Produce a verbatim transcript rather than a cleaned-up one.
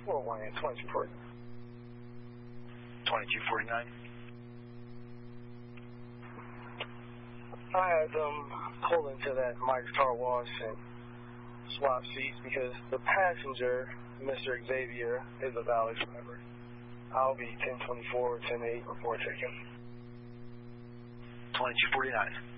four one and twenty-two forty-nine. twenty-two forty-nine. I had them pull into that Mike's Car Wash and swap seats because the passenger, Mister Xavier, is a valid driver. I'll be ten twenty-four, ten eight, report taken. twenty-two forty-nine.